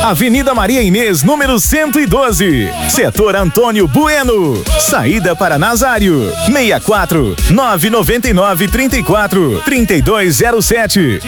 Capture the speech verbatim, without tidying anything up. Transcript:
Avenida Maria Inês, número cento e doze, Setor Antônio Bueno, saída para Nazário, seis quatro nove nove nove, três quatro, três dois zero sete.